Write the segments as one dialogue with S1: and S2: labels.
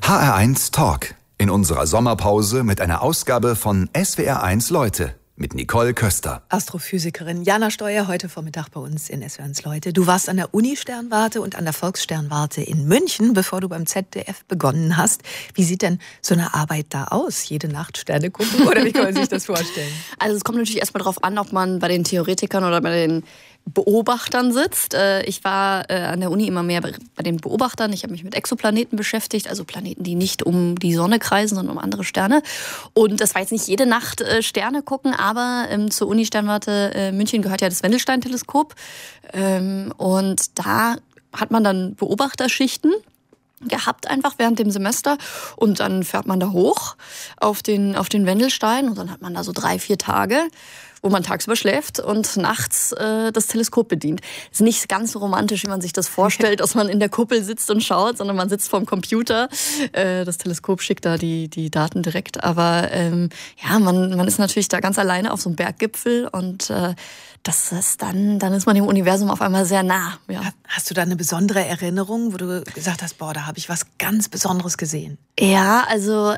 S1: HR1 Talk. In unserer Sommerpause mit einer Ausgabe von SWR1 Leute mit Nicole Köster.
S2: Astrophysikerin Jana Steuer heute Vormittag bei uns in SWR1 Leute. Du warst an der Uni-Sternwarte und an der Volkssternwarte in München, bevor du beim ZDF begonnen hast. Wie sieht denn so eine Arbeit da aus? Jede Nacht Sterne gucken oder wie kann man sich das vorstellen?
S3: Also es kommt natürlich erstmal darauf an, ob man bei den Theoretikern oder bei den Beobachtern sitzt. Ich war an der Uni immer mehr bei den Beobachtern. Ich habe mich mit Exoplaneten beschäftigt, also Planeten, die nicht um die Sonne kreisen, sondern um andere Sterne. Und das war jetzt nicht jede Nacht Sterne gucken, aber zur Uni-Sternwarte München gehört ja das Wendelstein-Teleskop. Und da hat man dann Beobachterschichten gehabt einfach während dem Semester und dann fährt man da hoch auf den Wendelstein und dann hat man da so 3-4 Tage, wo man tagsüber schläft und nachts das Teleskop bedient. Ist nicht ganz so romantisch, wie man sich das vorstellt, dass man in der Kuppel sitzt und schaut, sondern man sitzt vorm Computer. Das Teleskop schickt da die Daten direkt. Aber ja, man ist natürlich da ganz alleine auf so einem Berggipfel und das ist dann ist man dem Universum auf einmal sehr nah. Ja.
S2: Hast du da eine besondere Erinnerung, wo du gesagt hast, boah, da habe ich was ganz Besonderes gesehen?
S3: Ja, also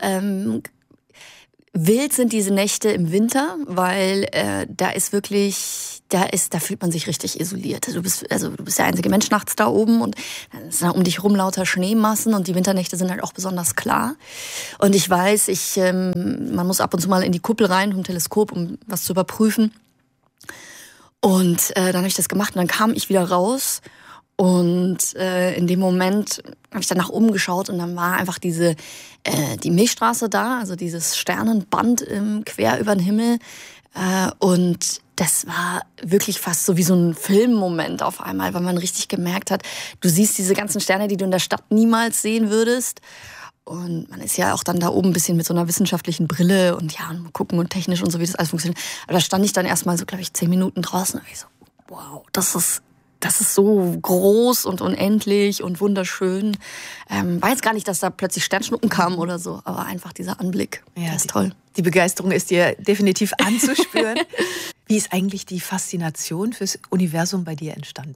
S3: wild sind diese Nächte im Winter, weil da fühlt man sich richtig isoliert. Du bist der einzige Mensch nachts da oben und dann ist da um dich rum lauter Schneemassen und die Winternächte sind halt auch besonders klar. Und ich weiß, man muss ab und zu mal in die Kuppel rein vom Teleskop, um was zu überprüfen. Und dann habe ich das gemacht und dann kam ich wieder raus. Und in dem Moment habe ich dann nach oben geschaut und dann war einfach die Milchstraße da, also dieses Sternenband quer über den Himmel. Und das war wirklich fast so wie so ein Filmmoment auf einmal, weil man richtig gemerkt hat, du siehst diese ganzen Sterne, die du in der Stadt niemals sehen würdest. Und man ist ja auch dann da oben ein bisschen mit so einer wissenschaftlichen Brille und ja, und gucken und technisch und so, wie das alles funktioniert. Aber da stand ich dann erstmal so, glaube ich, 10 Minuten draußen und ich so, wow, das ist so groß und unendlich und wunderschön. War jetzt gar nicht, dass da plötzlich Sternschnuppen kamen oder so, aber einfach dieser Anblick, der ist toll.
S2: Die Begeisterung ist dir definitiv anzuspüren. Wie ist eigentlich die Faszination fürs Universum bei dir entstanden?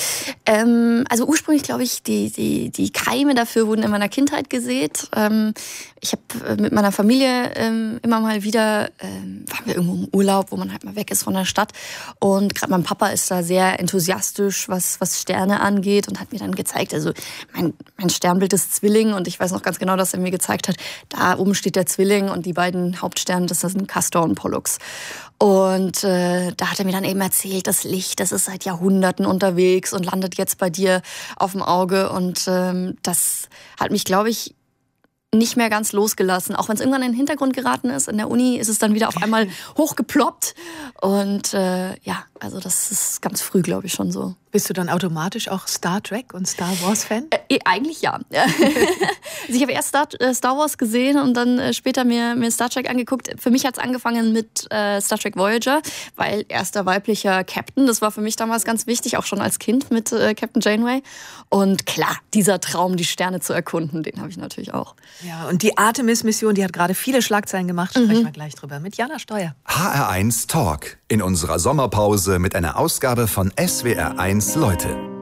S3: Also ursprünglich, glaube ich, die Keime dafür wurden in meiner Kindheit gesät. Ich habe mit meiner Familie immer mal wieder, waren wir irgendwo im Urlaub, wo man halt mal weg ist von der Stadt. Und gerade mein Papa ist da sehr enthusiastisch, was Sterne angeht und hat mir dann gezeigt, also mein Sternbild ist Zwilling und ich weiß noch ganz genau, dass er mir gezeigt hat, da oben steht der Zwilling und die beiden Hauptsterne, das sind Castor und Pollux. Und da hat er mir dann eben erzählt, das Licht, das ist seit Jahrhunderten unterwegs und landet jetzt bei dir auf dem Auge. Und das hat mich, glaube ich, nicht mehr ganz losgelassen. Auch wenn es irgendwann in den Hintergrund geraten ist. In der Uni ist es dann wieder auf einmal hochgeploppt. Und ja, also das ist ganz früh, glaube ich, schon so.
S2: Bist du dann automatisch auch Star Trek und Star Wars Fan?
S3: Eigentlich ja. Also ich habe erst Star Wars gesehen und dann später mir Star Trek angeguckt. Für mich hat es angefangen mit Star Trek Voyager, weil erster weiblicher Captain, das war für mich damals ganz wichtig, auch schon als Kind mit Captain Janeway. Und klar, dieser Traum, die Sterne zu erkunden, den habe ich natürlich auch.
S2: Ja, und die Artemis-Mission, die hat gerade viele Schlagzeilen gemacht. Sprechen wir gleich drüber mit Jana Steuer.
S1: HR1 Talk. In unserer Sommerpause mit einer Ausgabe von SWR1 Leute.